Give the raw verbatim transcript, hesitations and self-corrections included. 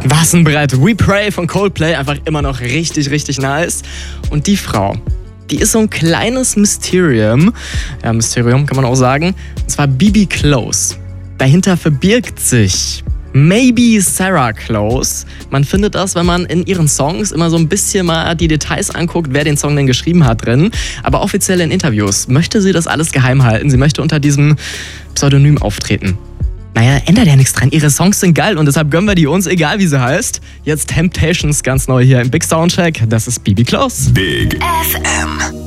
Was ein Brett. We Pray von Coldplay, einfach immer noch richtig, richtig nice. Und die Frau, die ist so ein kleines Mysterium. Ja, Mysterium kann man auch sagen. Und zwar Bibi Close. Dahinter verbirgt sich Maybe Sarah Close. Man findet das, wenn man in ihren Songs immer so ein bisschen mal die Details anguckt, wer den Song denn geschrieben hat drin. Aber offiziell in Interviews möchte sie das alles geheim halten. Sie möchte unter diesem Pseudonym auftreten. Naja, ändert ja nichts dran. Ihre Songs sind geil und deshalb gönnen wir die uns, egal wie sie heißt. Jetzt Temptations ganz neu hier im Big Soundcheck. Das ist Bibi Close. Big F M.